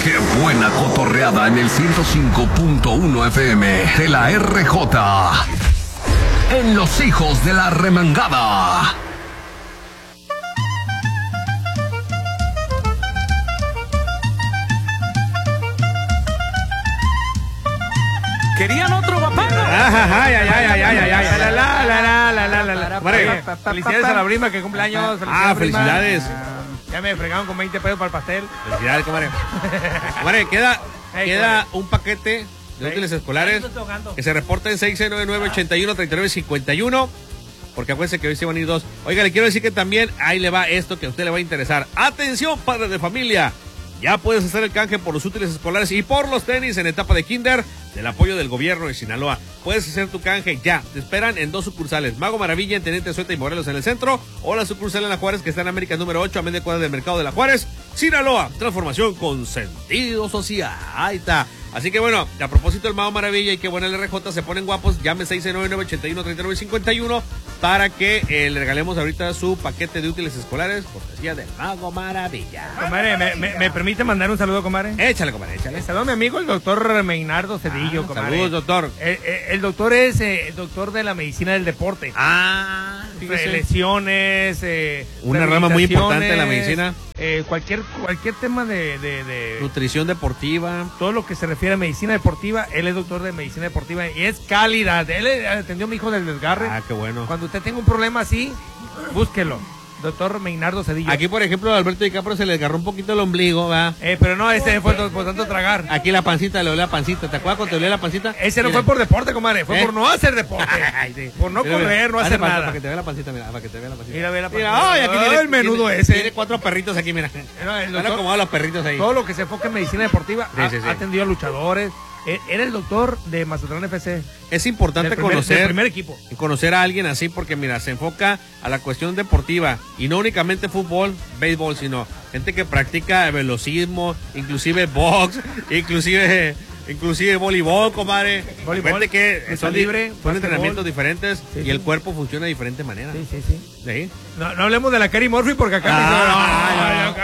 Qué buena cotorreada en el 105.1 FM de la RJ. En Los Hijos de la Remangada. ¿Querían otro papá? Felicidades a la prima que cumple años. Felicidades. Ya me fregaron con 20 pesos para el pastel. Felicidades, comadre. Comadre, queda un paquete de útiles escolares que se reporta en 6699-813951. Porque acuérdense que hoy se van a ir dos. Oiga, le quiero decir que también ahí le va esto que a usted le va a interesar. Atención, padres de familia. Ya puedes hacer el canje por los útiles escolares y por los tenis en etapa de kinder del apoyo del gobierno de Sinaloa. Puedes hacer tu canje ya. Te esperan en dos sucursales. Mago Maravilla en Teniente Sueta y Morelos en el centro, o la sucursal en La Juárez que está en América número 8 a media cuadra del mercado de La Juárez. Sinaloa, transformación con sentido social. Ahí está. Así que bueno, a propósito del Mago Maravilla y que bueno el RJ se ponen guapos, llame 699-8139-51 para que le regalemos ahorita su paquete de útiles escolares, cortesía del Mago Maravilla. Comadre, ¿me permite mandar un saludo, comadre? Échale, comadre, échale. Saludo a mi amigo el doctor Meinardo Cedillo, comadre. Saludos, doctor. El doctor es el doctor de la medicina del deporte. Lesiones, una rama muy importante de la medicina. Cualquier tema de nutrición deportiva, todo lo que se refiere a medicina deportiva, él es doctor de medicina deportiva y es calidad. Él atendió a mi hijo del desgarre. Qué bueno. Cuando usted tenga un problema así, búsquelo. Doctor Meinardo Cedillo. Aquí, por ejemplo, a Alberto DiCaprio se le agarró un poquito el ombligo, ¿verdad? Pero no, ese fue por tanto tragar. Aquí la pancita, le dolía la pancita. ¿Te acuerdas cuando te dolía la pancita? Ese no fue por deporte, comadre. Fue por no hacer deporte. Por no correr, no hacer nada. Para que te vea la pancita, mira. Para que te vea la pancita. Mira, ve la pancita. Mira, aquí tiene el menudo ese. Tiene 4 perritos aquí, mira. Están acomodados los perritos ahí. Todo lo que se enfoca en medicina deportiva. Ha atendido a luchadores. Era el doctor de Mazatlán FC. Es importante conocer del primer equipo. Conocer a alguien así porque mira, se enfoca a la cuestión deportiva y no únicamente fútbol, béisbol, sino gente que practica velocismo, inclusive box, inclusive voleibol, comadre. Voleibol, que son libre, son entrenamientos diferentes y el cuerpo funciona de diferente manera. Sí. No hablemos de la Cari Murphy porque acá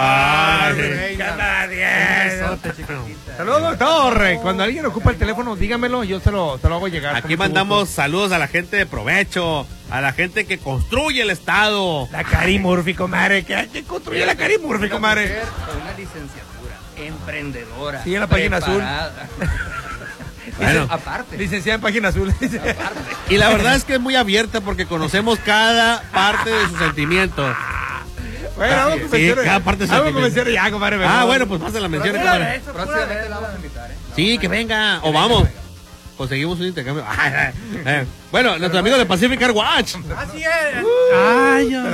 Saludos, doctor. Cuando alguien ocupa el teléfono, dígamelo, yo se lo hago llegar. Aquí mandamos saludos a la gente de provecho, a la gente que construye el estado. La Cari Murphy, comadre, que construye la Cari Murphy, comadre. Una licenciatura, emprendedora. Sí, en la página azul. Bueno, aparte. Licenciada en página azul. Aparte. Y la verdad es que es muy abierta porque conocemos cada parte de sus sentimientos. Bueno, vamos a cada parte de sus sentimientos. Ya, compadre. Bueno, pues pasen la mención, compadre. Próximamente la vamos a invitar, Sí, que venga. O vamos. Conseguimos un intercambio. Bueno, nuestro amigo de Pacific Air Watch. Así es. Ay, Dios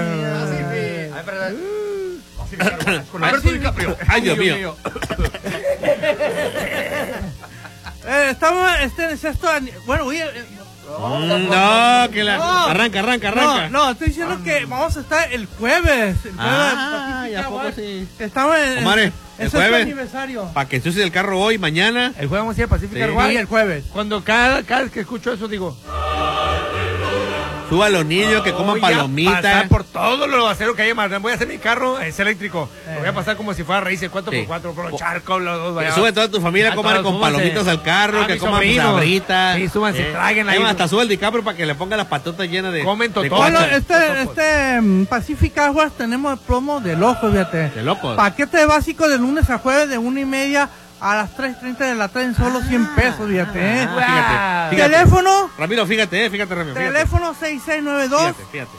mío. Ay, Dios mío. Estamos en sexto año. Bueno, oye. No, que la. Arranca. No, estoy diciendo que vamos a estar el jueves. Ya poco sí. Estamos en. Omar, el jueves. Aniversario. Para que ensucies el carro hoy, mañana. El jueves vamos a ir a Pacific Air Watch. Sí, el jueves. Cuando cada vez que escucho eso digo. Suba a los niños que coman palomitas. Pasar por todo lo acero que hay más. Voy a hacer mi carro, es eléctrico. Lo voy a pasar como si fuera raíces 4x4, por los charcos, los dos. Sube toda tu familia a comer con palomitas al carro, que coman sabritas. Sí, súbanse, traguen ahí. Hasta sube el DiCaprio para que le ponga las patotas llenas de. Comen todo. Bueno, Pacific Air Watch tenemos el promo de locos, fíjate. De locos. Paquete básico de lunes a jueves de 1:30 a las 3:30 de la tarde en solo 100 pesos, fíjate. Fíjate. Teléfono. Ramiro, fíjate, Ramiro. Teléfono 6692 Fíjate.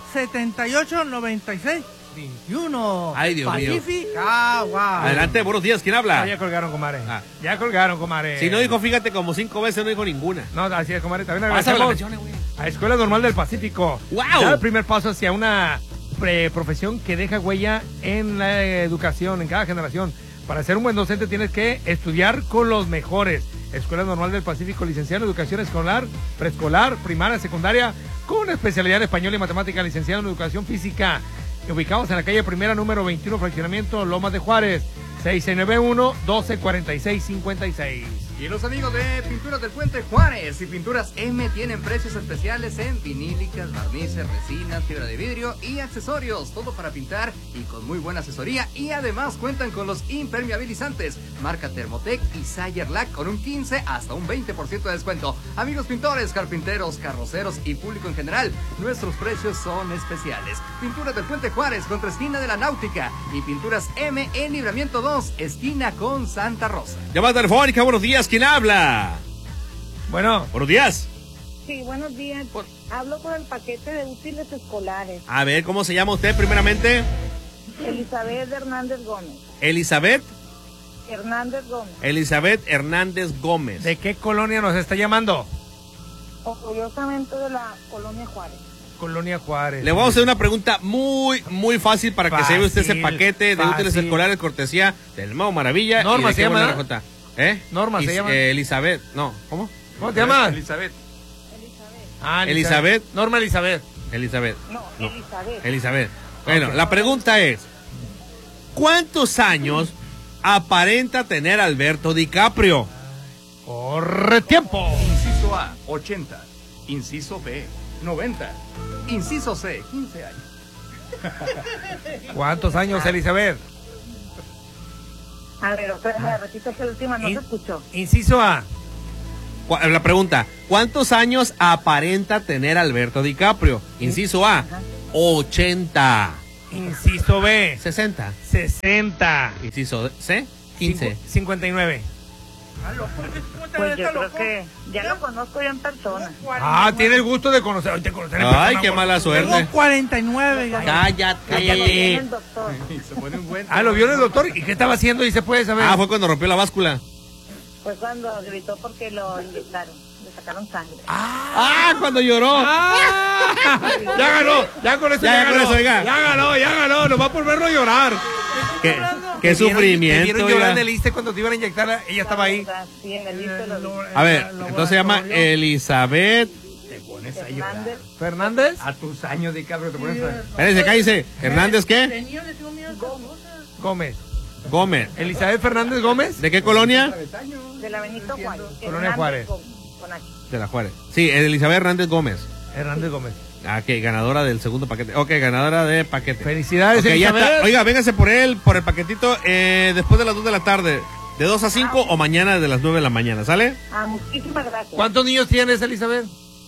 789621. Ay, Dios mío. Pacific Air Watch. Adelante, buenos días, ¿quién habla? Ya colgaron, comadre. Ya colgaron, comadre. Si no dijo fíjate como 5 veces, no dijo ninguna. No, así es, comadre. También Pásame la agradecemos mención, güey. a Escuela Normal del Pacífico. ¡Wow! Ya el primer paso hacia una profesión que deja huella en la educación, en cada generación. Para ser un buen docente tienes que estudiar con los mejores. Escuela Normal del Pacífico, licenciado en Educación Escolar, Preescolar, Primaria, Secundaria, con especialidad en Español y Matemática, licenciado en Educación Física. Ubicados en la calle Primera, número 21, fraccionamiento Lomas de Juárez, 6691-124656. Y los amigos de Pinturas del Puente Juárez y Pinturas M tienen precios especiales en vinílicas, barnices, resinas, fibra de vidrio y accesorios. Todo para pintar y con muy buena asesoría. Y además cuentan con los impermeabilizantes marca Thermotec y Sayer Lac con un 15 hasta un 20% de descuento. Amigos pintores, carpinteros, carroceros y público en general, nuestros precios son especiales. Pinturas del Puente Juárez contra esquina de la Náutica y Pinturas M en Libramiento 2, esquina con Santa Rosa. Llamada telefónica, buenos días, ¿quién habla? Bueno. Buenos días. Sí, buenos días. Hablo por el paquete de útiles escolares. A ver, ¿cómo se llama usted primeramente? Elizabeth Hernández Gómez. Elizabeth. Hernández Gómez. Elizabeth Hernández Gómez. ¿De qué colonia nos está llamando? Orgullosamente de la Colonia Juárez. Colonia Juárez. Le vamos a hacer una pregunta muy fácil para que se lleve usted ese paquete de útiles escolares, cortesía del Mau Maravilla. Norma y se llama. Norma se llama. Elizabeth, no, ¿cómo? ¿Cómo te llamas? Elizabeth. Ah, Elizabeth. Norma Elizabeth. Elizabeth. No, Elizabeth. Elizabeth. Bueno, la pregunta es, ¿cuántos años aparenta tener Alberto DiCaprio? ¡Corre tiempo! Inciso A, 80. Inciso B, 90. Inciso C, 15 años. ¿Cuántos años, Elizabeth? A ver, otra repito que la última no se escuchó. Inciso A. La pregunta, ¿cuántos años aparenta tener Alberto DiCaprio? Inciso A, 80. Inciso B, 60. 60. Inciso C, 15. 59. Pues yo creo que ya lo conozco yo en persona. Ah, tiene el gusto de conocer. Hoy te conocer en Ay, persona, qué por- mala Tengo suerte. 49. ya. Cállate. El doctor. Se pone un buen. Ah, lo vio en el doctor. ¿Y qué estaba haciendo? ¿Y se puede saber? Ah, fue cuando rompió la báscula. Fue cuando gritó porque lo inyectaron. Le sacaron sangre. Ah, cuando lloró. Ya ganó. Ya con eso Ya ya, con ganó. eso, oiga. Ya ganó. Nos va por verlo llorar. Qué Te sufrimiento. vieron oiga. llorar en el ISSSTE cuando te iban a inyectar. Ella estaba ahí. Sí, en el listo lo vi. A ver, entonces se llama Elizabeth. Te pones a llorar. Hernández. ¿Fernández? A tus años de cabro te pones a... Espérense, cállese. ¿Hernández qué? Tenía, le tengo miedo a esas cosas. Gómez. Gómez. ¿Elizabeth Fernández Gómez? ¿De qué colonia? De la Benito Juárez. Colonia Juárez. Con H. De la Juárez. Sí, Elizabeth Hernández Gómez. Hernández Gómez. Ah, ok, ganadora del segundo paquete. Ok, ganadora de paquete. Felicidades, Ok, ya Elizabeth. está. Oiga, véngase por el paquetito después de las 2 de la tarde. De 2 a 5 o mañana de las 9 de la mañana, ¿sale? Ah, muchísimas gracias. ¿Cuántos niños tienes, Elizabeth?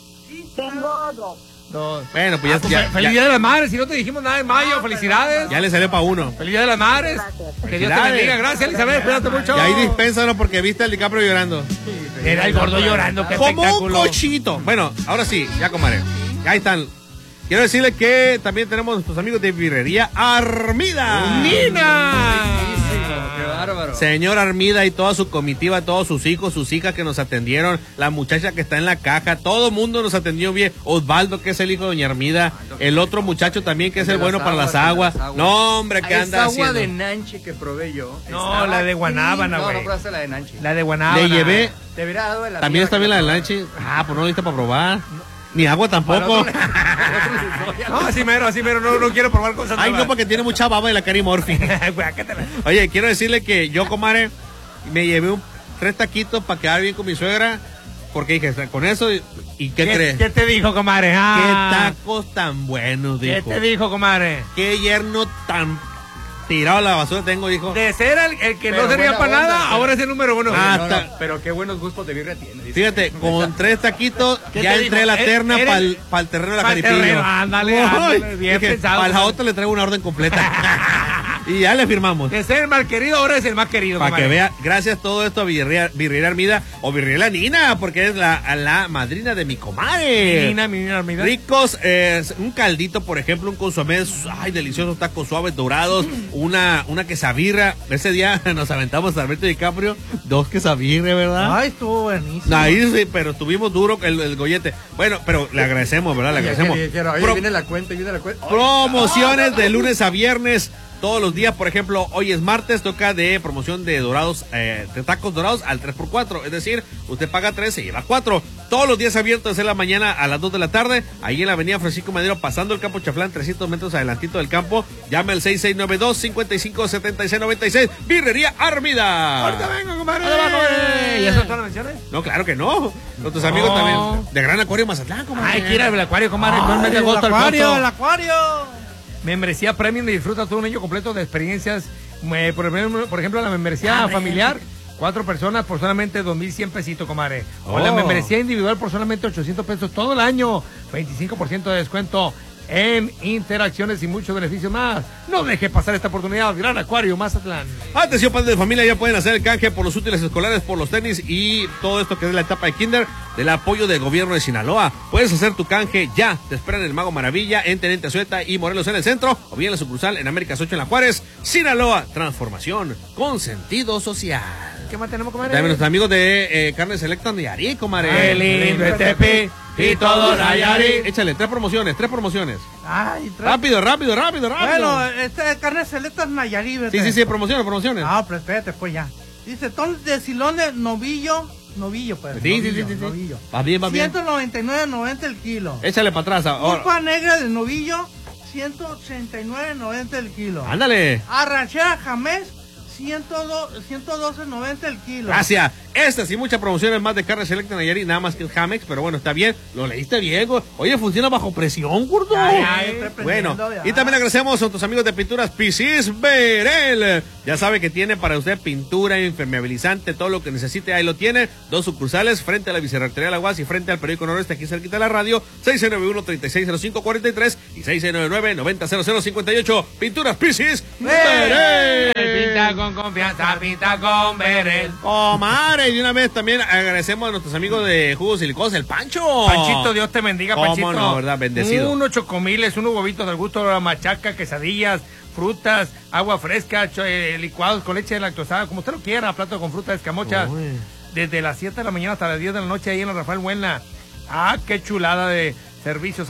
Tengo dos. Dos. Bueno, pues Feliz Día de las Madres. Si no te dijimos nada en mayo, felicidades. ya le salió para uno. Feliz Día de las Madres. Gracias. Que Dios te bendiga. Gracias, Elizabeth. Cuídate mucho. Y ahí dispénsalo porque viste al DiCaprio llorando. Era el gordo llorando. Qué Como un espectáculo. cochito. Bueno, ahora sí, ya comadre. Ahí están. Quiero decirle que también tenemos nuestros amigos de Birrería Armida. ¡Nina! ¡Qué bárbaro! Señor Armida y toda su comitiva, todos sus hijos, sus hijas que nos atendieron, la muchacha que está en la caja, todo el mundo nos atendió bien. Osvaldo, que es el hijo de doña Armida, el otro muchacho también que es el bueno para las aguas. No, hombre, ¿qué anda agua haciendo? de Nanche que probé yo. No, estaba la de Guanábana, No, güey. no probaste la de Nanche. La de Guanábana. Le llevé, Te hubiera dado de la también mía está que bien la del probé. lanche. Ah, pues no lo diste para probar. Ni agua tampoco. No, así mero, no quiero probar cosas Ay, no, nuevas. porque tiene mucha baba de la Cari Morphy. Guácatela. Oye, quiero decirle que yo, comadre, me llevé 3 taquitos para quedar bien con mi suegra. Porque dije, con eso, ¿y qué crees? ¿Qué te dijo, comadre? ¿Qué Ah, tacos tan buenos, ¿Qué dijo? te dijo, comadre? ¿Qué yerno tan tirado a la basura tengo, dijo? De ser el que Pero no servía buena para onda, nada, pero- ahora es el número uno. Ah, No, está- no, pero qué buenos gustos de birria tiene. dice. Fíjate, con 3 taquitos ¿Qué ya te entré dijo? a la terna Eres- para el terreno de la Pa'l Jaripillo. terreno, ándale, ándale, bien pensado, Para la comadre. otra le traigo una orden completa. Y ya le firmamos. De ser el mal querido, ahora es el más querido, Para comadre. que vea, gracias todo esto a Virrería Armida o Virrería Nina, porque es la madrina de mi comadre. Nina, Armida. Ricos, un caldito, por ejemplo, un consomé, ay, deliciosos tacos suaves, dorados, una quesabirra. Ese día nos aventamos a Alberto DiCaprio, 2 quesabirras, ¿verdad? Ay, estuvo buenísimo. Ahí sí, pero estuvimos duro el gollete. Bueno, pero le agradecemos, ¿verdad? Le agradecemos. Oye, Pro- viene la cuenta, viene la cuenta. Promociones de lunes a viernes. todos los días, por ejemplo, hoy es martes, toca de promoción de dorados, de tacos dorados al 3x4. Es decir, usted paga 3, se lleva 4. Todos los días abiertos de la mañana a las 2 de la tarde. Ahí en la avenida Francisco Madero, pasando el campo Chaflán, 300 metros adelantito del campo. Llame al 6692-557696. Birrería Armida. Ahorita vengo, compadre. ¿Y esas son las menciones? No, claro que no. Nuestros amigos también. De Gran Acuario Mazatlán, comadre. Ay, quiera el acuario, comadre. Todo el mes de agosto al el corto. acuario. Membresía Premium, disfruta todo un año completo de experiencias. Por ejemplo, la membresía familiar, 4 personas por solamente 2,100 pesitos, comadre. O la membresía individual por solamente 800 pesos todo el año. 25% de descuento en interacciones y muchos beneficios más. No deje pasar esta oportunidad. Gran Acuario Mazatlán. Atención, padres de familia, ya pueden hacer el canje por los útiles escolares, por los tenis y todo esto que es la etapa de kinder del apoyo del gobierno de Sinaloa. Puedes hacer tu canje ya. Te esperan en el Mago Maravilla, en Teniente Azueta y Morelos en el centro, o bien en la sucursal en Américas 8 en La Juárez. Sinaloa, transformación con sentido social. ¿Qué más tenemos, comadre? También nuestros amigos de Carne Selecta de Nayarit, comadre. Qué lindo este Tepi y todo Nayarit. Échale, 3 promociones. Ay, Rápido. Bueno, carne selecta es Nayarit, ¿verdad? Sí, promociones. Ah, pero espérate, pues ya. Dice, ton de silón de novillo, pues. Sí. Novillo. Va bien. 199.90 el kilo. Échale para atrás. Pulpa negra de novillo, 189.90 el kilo. Ándale. Arrachera jamés, 112.90 el kilo. Gracias. Estas y muchas promociones más de Carne Selecta Nayarit, nada más que el Jamex, pero bueno, está bien. Lo leíste bien, güey. Oye, funciona bajo presión, gordo. Bueno, y también agradecemos a nuestros amigos de Pinturas Pisis Berel. Ya sabe que tiene para usted pintura impermeabilizante, todo lo que necesite, ahí lo tiene. 2 sucursales, frente a la Vicerrectoría de la UAS y frente al Periódico Noroeste, aquí cerquita de la radio, 691-360543 y 691-900058. Pinturas Pisis Berel. Pinta con confianza, pinta con Berel. Comadre, y de una vez también agradecemos a nuestros amigos de Jugos y Licuados, el Pancho. Panchito, Dios te bendiga, Panchito. Cómo no, ¿verdad? Bendecido. Unos chocomiles, unos huevitos del gusto de la machaca, quesadillas, frutas, agua fresca, licuados con leche lactosada, como usted lo quiera, plato con frutas, escamochas. Desde las 7 de la mañana hasta las 10 de la noche ahí en la Rafael Buena. Ah, qué chulada de servicio.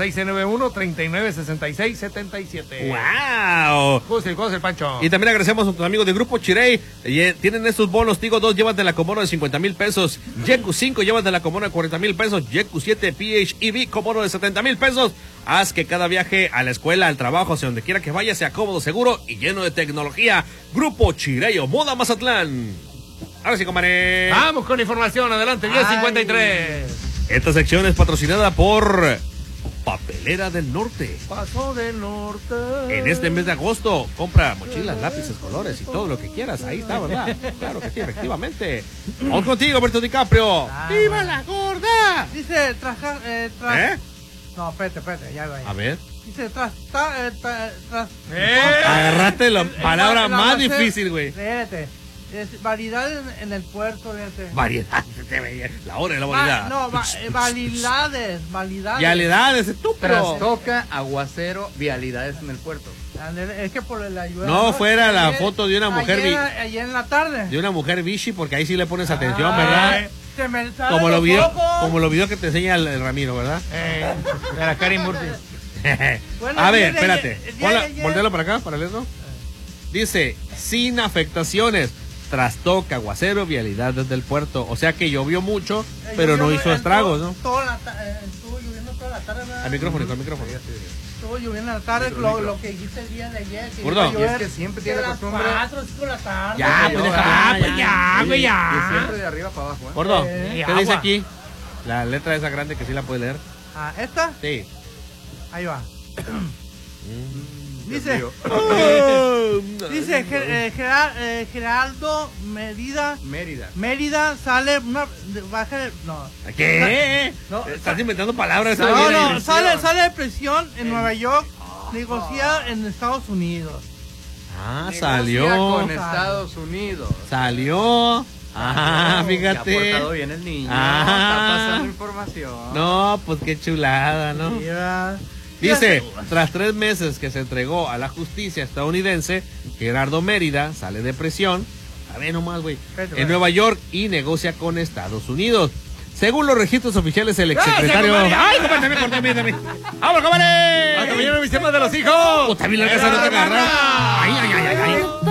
691-3966-77. ¡Wow! Jugos el Pancho. Y también agradecemos a nuestros amigos de Grupo Chirey. Tienen estos bonos, Tigo 2, llévatela como bono de 50,000 pesos. Yeku 5, llévatela como bono de 40,000 pesos. Yeku 7, PHEV como bono de 70,000 pesos. Haz que cada viaje a la escuela, al trabajo, hacia donde quiera que vaya, sea cómodo, seguro y lleno de tecnología. Grupo Chirey o Moda Mazatlán. Ahora sí, compadre. Vamos con información, adelante, 10:53. Esta sección es patrocinada por Papelera del Norte. Paso del Norte. En este mes de agosto, compra mochilas, lápices, colores y todo lo que quieras. Ahí está, ¿verdad? Claro que sí, efectivamente. Vamos contigo, Alberto DiCaprio. ¡Viva la gorda! Dice, No, espérate, ya va. A ver. Dice, Agarraste la palabra más difícil, güey. Espérate. Variedades en el puerto, fíjate. Variedad, la hora de la variedad. Validades. Vialidades, estúpido. Trastoca, aguacero, vialidades en el puerto. Es que por la lluvia. No fuera la foto de una mujer. Ayer en la tarde. De una mujer bichi, porque ahí sí le pones atención, ¿verdad? Como los videos que te enseña el Ramiro, ¿verdad? De la Karin Murphy. Bueno, a ver, espérate. Voltealo para acá, para leerlo. Dice, sin afectaciones. Trastoca, aguacero, vialidad desde el puerto. O sea que llovió mucho, pero no hizo estragos, ¿no? Estuvo lloviendo toda la tarde, ¿verdad? Al micrófono. Estuvo lloviendo en la tarde, lo que dijiste el día de ayer. Gordo. Y es que siempre tiene la costumbre. 4 o 5 de la tarde. Ya, pues deja, güey, Y siempre de arriba para abajo, ¿eh? Gordo, ¿qué dice aquí? La letra esa grande que sí la puedes leer. Ah, ¿esta? Sí. Ahí va. Dice Geraldo Mérida sale una baja. No. ¿Qué? No, estás inventando palabras. No, sale de prisión en Nueva York, negocia en Estados Unidos. Salió con Estados Unidos. Salió. Fíjate. Se ha portado bien el niño. Está pasando información. No, pues qué chulada, ¿no? Mira. Dice, tras 3 meses que se entregó a la justicia estadounidense, Gerardo Mérida sale de prisión, a ver nomás, güey, en Nueva York y negocia con Estados Unidos. Según los registros oficiales, el exsecretario... ¡Ay, compadre, también! ¡Vamos, compadre! Mañana mis temas de los hijos. O también la casa no te agarra. Ay, ay, ay, ay, ay.